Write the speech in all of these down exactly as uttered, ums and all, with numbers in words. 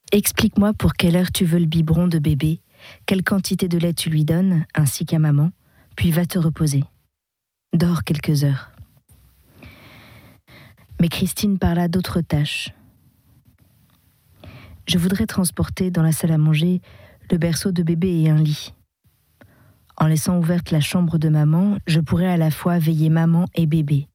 Explique-moi pour quelle heure tu veux le biberon de bébé, quelle quantité de lait tu lui donnes, ainsi qu'à maman, puis va te reposer. Dors quelques heures. Mais Christine parla d'autres tâches. Je voudrais transporter dans la salle à manger le berceau de bébé et un lit. En laissant ouverte la chambre de maman, je pourrais à la fois veiller maman et bébé.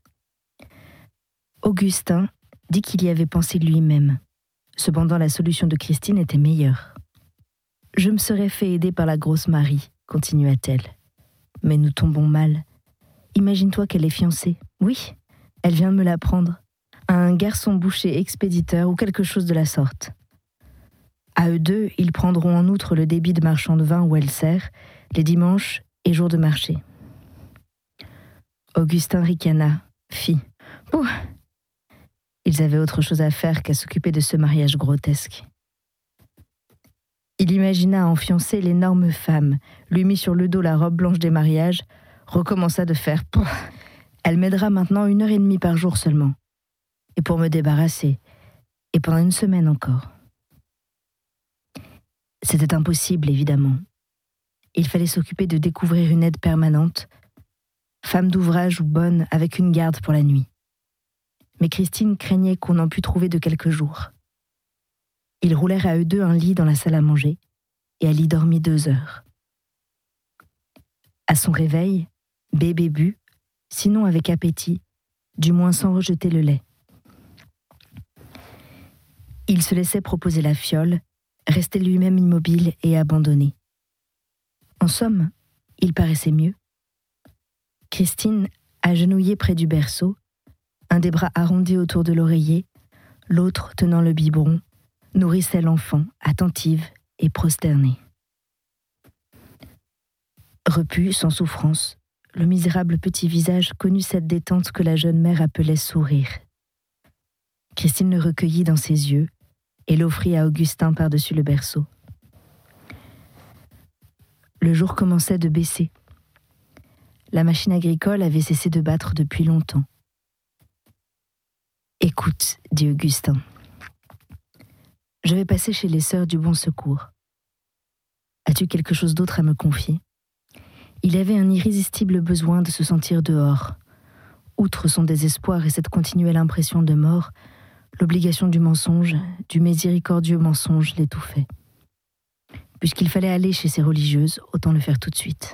Augustin dit qu'il y avait pensé lui-même. Cependant, la solution de Christine était meilleure. « Je me serais fait aider par la grosse Marie, continua-t-elle. Mais nous tombons mal. Imagine-toi qu'elle est fiancée. Oui, elle vient de me l'apprendre. À un garçon boucher expéditeur ou quelque chose de la sorte. À eux deux, ils prendront en outre le débit de marchand de vin où elle sert, les dimanches et jours de marché. » Augustin ricana, fit « Pouh !» Ils avaient autre chose à faire qu'à s'occuper de ce mariage grotesque. Il imagina en fiancée l'énorme femme, lui mit sur le dos la robe blanche des mariages, recommença de faire « Pouh !» Elle m'aidera maintenant une heure et demie par jour seulement. Et pour me débarrasser, et pendant une semaine encore. C'était impossible, évidemment. Il fallait s'occuper de découvrir une aide permanente, femme d'ouvrage ou bonne avec une garde pour la nuit. Mais Christine craignait qu'on en pût trouver de quelques jours. Ils roulèrent à eux deux un lit dans la salle à manger, et elle y dormit deux heures. À son réveil, bébé but, sinon avec appétit, du moins sans rejeter le lait. Il se laissait proposer la fiole, restait lui-même immobile et abandonné. En somme, il paraissait mieux. Christine, agenouillée près du berceau, un des bras arrondis autour de l'oreiller, l'autre tenant le biberon, nourrissait l'enfant, attentive et prosternée. Repu, sans souffrance, le misérable petit visage connut cette détente que la jeune mère appelait sourire. Christine le recueillit dans ses yeux et l'offrit à Augustin par-dessus le berceau. Le jour commençait de baisser. La machine agricole avait cessé de battre depuis longtemps. « Écoute, dit Augustin, je vais passer chez les sœurs du Bon Secours. As-tu quelque chose d'autre à me confier ?» Il avait un irrésistible besoin de se sentir dehors. Outre son désespoir et cette continuelle impression de mort, l'obligation du mensonge, du miséricordieux mensonge l'étouffait. Puisqu'il fallait aller chez ces religieuses, autant le faire tout de suite.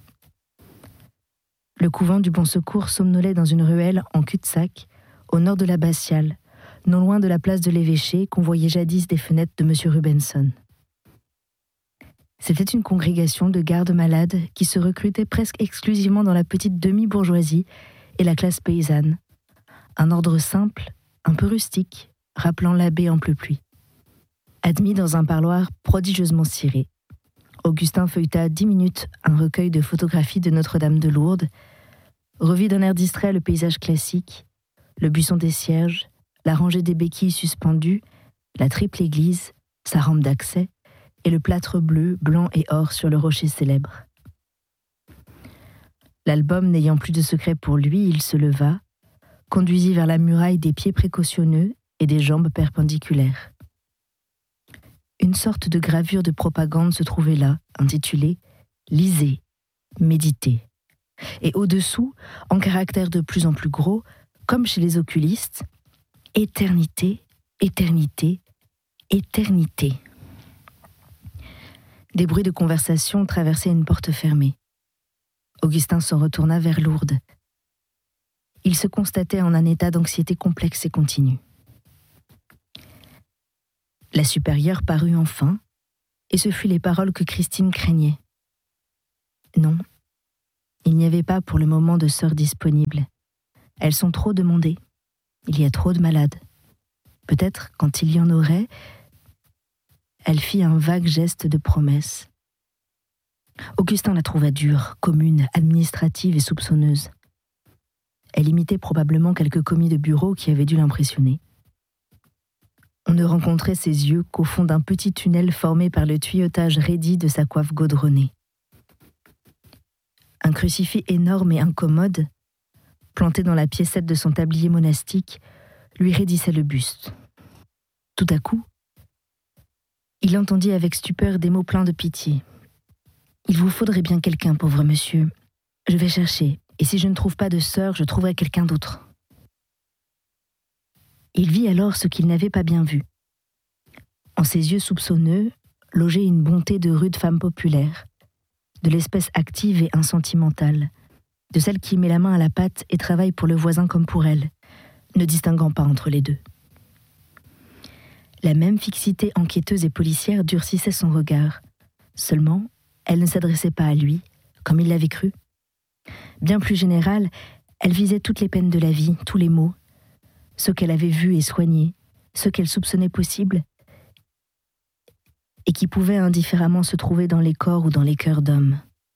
Le couvent du Bon Secours somnolait dans une ruelle en cul-de-sac, au nord de l'abbatiale, non loin de la place de l'évêché qu'on voyait jadis des fenêtres de M. Rubenson. C'était une congrégation de gardes malades qui se recrutait presque exclusivement dans la petite demi-bourgeoisie et la classe paysanne. Un ordre simple, un peu rustique, rappelant l'abbé en pleupluie. Admis dans un parloir prodigieusement ciré, Augustin feuilleta dix minutes un recueil de photographies de Notre-Dame de Lourdes, revit d'un air distrait le paysage classique, le buisson des cierges, la rangée des béquilles suspendues, la triple église, sa rampe d'accès, et le plâtre bleu, blanc et or sur le rocher célèbre. L'album n'ayant plus de secret pour lui, il se leva, conduisit vers la muraille des pieds précautionneux et des jambes perpendiculaires. Une sorte de gravure de propagande se trouvait là, intitulée « Lisez, méditez ». Et au-dessous, en caractères de plus en plus gros, comme chez les oculistes, « Éternité, éternité, éternité ». Des bruits de conversation traversaient une porte fermée. Augustin s'en retourna vers Lourdes. Il se constatait en un état d'anxiété complexe et continue. La supérieure parut enfin, et ce fut les paroles que Christine craignait. Non, il n'y avait pas pour le moment de sœurs disponibles. Elles sont trop demandées. Il y a trop de malades. Peut-être, quand il y en aurait, elle fit un vague geste de promesse. Augustin la trouva dure, commune, administrative et soupçonneuse. Elle imitait probablement quelques commis de bureau qui avaient dû l'impressionner. On ne rencontrait ses yeux qu'au fond d'un petit tunnel formé par le tuyautage raidi de sa coiffe gaudronnée. Un crucifix énorme et incommode, planté dans la piécette de son tablier monastique, lui raidissait le buste. Tout à coup, Il entendit avec stupeur des mots pleins de pitié. « Il vous faudrait bien quelqu'un, pauvre monsieur. Je vais chercher, et si je ne trouve pas de sœur, je trouverai quelqu'un d'autre. » Il vit alors ce qu'il n'avait pas bien vu. En ses yeux soupçonneux, logeait une bonté de rude femme populaire, de l'espèce active et insentimentale, de celle qui met la main à la pâte et travaille pour le voisin comme pour elle, ne distinguant pas entre les deux. La même fixité enquêteuse et policière durcissait son regard. Seulement, elle ne s'adressait pas à lui, comme il l'avait cru. Bien plus générale, elle visait toutes les peines de la vie, tous les maux, ceux qu'elle avait vus et soignés, ceux qu'elle soupçonnait possibles, et qui pouvaient indifféremment se trouver dans les corps ou dans les cœurs d'hommes.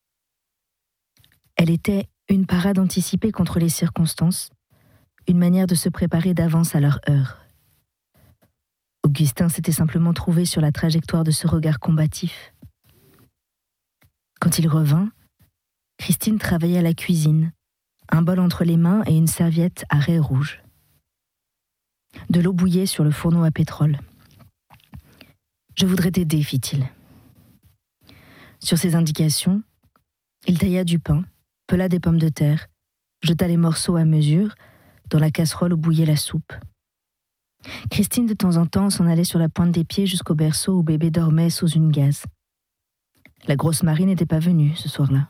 Elle était une parade anticipée contre les circonstances, une manière de se préparer d'avance à leur heure. Augustin s'était simplement trouvé sur la trajectoire de ce regard combatif. Quand il revint, Christine travaillait à la cuisine, un bol entre les mains et une serviette à raies rouges. De l'eau bouillait sur le fourneau à pétrole. « Je voudrais t'aider, fit-il. » Sur ses indications, il tailla du pain, pela des pommes de terre, jeta les morceaux à mesure dans la casserole où bouillait la soupe. Christine, de temps en temps, s'en allait sur la pointe des pieds jusqu'au berceau où bébé dormait sous une gaze. La grosse Marie n'était pas venue ce soir-là.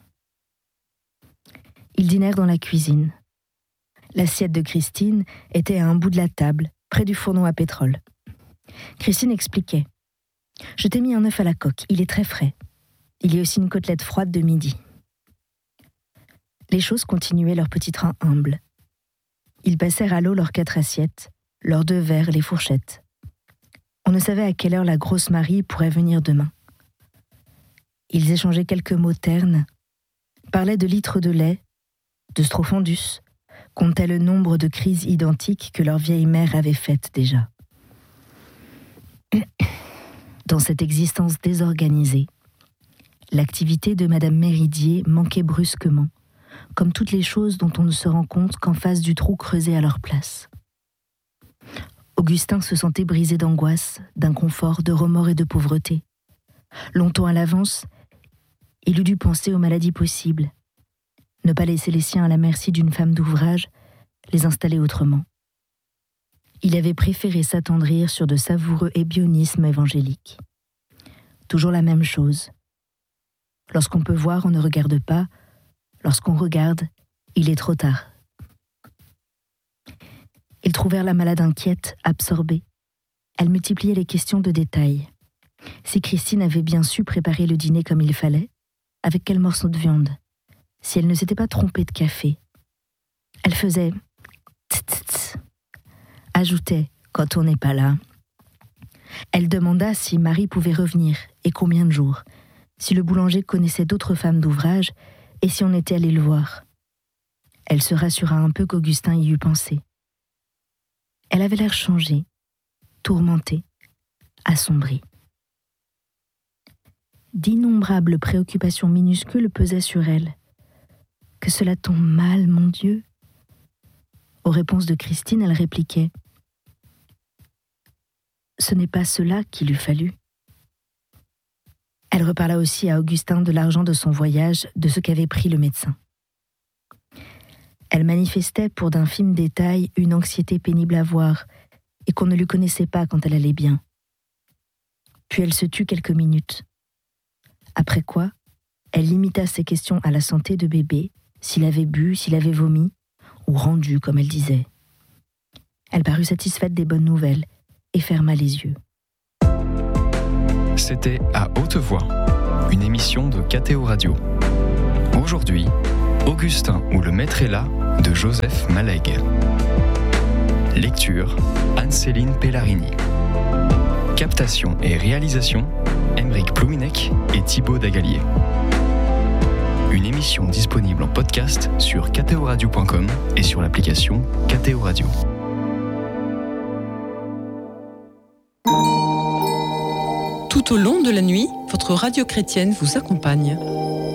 Ils dînèrent dans la cuisine. L'assiette de Christine était à un bout de la table, près du fourneau à pétrole. Christine expliquait. « Je t'ai mis un œuf à la coque, il est très frais. Il y a aussi une côtelette froide de midi. » Les choses continuaient leur petit train humble. Ils passèrent à l'eau leurs quatre assiettes, leurs deux verres, les fourchettes. On ne savait à quelle heure la grosse Marie pourrait venir demain. Ils échangeaient quelques mots ternes, parlaient de litres de lait, de Strophondus, comptaient le nombre de crises identiques que leur vieille mère avait faites déjà. Dans cette existence désorganisée, l'activité de Madame Méridier manquait brusquement, comme toutes les choses dont on ne se rend compte qu'en face du trou creusé à leur place. Augustin se sentait brisé d'angoisse, d'inconfort, de remords et de pauvreté. Longtemps à l'avance, il eût dû penser aux maladies possibles, ne pas laisser les siens à la merci d'une femme d'ouvrage, les installer autrement. Il avait préféré s'attendrir sur de savoureux ébionismes évangéliques. Toujours la même chose. Lorsqu'on peut voir, on ne regarde pas. Lorsqu'on regarde, il est trop tard. Ils trouvèrent la malade inquiète, absorbée. Elle multipliait les questions de détail. Si Christine avait bien su préparer le dîner comme il fallait, avec quel morceau de viande? Si elle ne s'était pas trompée de café? Elle faisait tss, ajoutait quand on n'est pas là. Elle demanda si Marie pouvait revenir et combien de jours, si le boulanger connaissait d'autres femmes d'ouvrage et si on était allé le voir. Elle se rassura un peu qu'Augustin y eût pensé. Elle avait l'air changée, tourmentée, assombrie. D'innombrables préoccupations minuscules pesaient sur elle. Que cela tombe mal, mon Dieu. Aux réponses de Christine, elle répliquait. Ce n'est pas cela qu'il eût fallu. Elle reparla aussi à Augustin de l'argent de son voyage, de ce qu'avait pris le médecin. Elle manifestait pour d'infimes détails une anxiété pénible à voir et qu'on ne lui connaissait pas quand elle allait bien. Puis elle se tut quelques minutes. Après quoi, elle limita ses questions à la santé de bébé, s'il avait bu, s'il avait vomi, ou rendu, comme elle disait. Elle parut satisfaite des bonnes nouvelles et ferma les yeux. C'était À Haute Voix, une émission de K T O Radio. Aujourd'hui, Augustin ou le maître est là de Joseph Malègue. Lecture, Anne-Céline Pellarini. Captation et réalisation, Aymeric Plouinec et Thibaut Dagalier. Une émission disponible en podcast sur k t o radio point com et sur l'application K T O Radio. Tout au long de la nuit, votre radio chrétienne vous accompagne.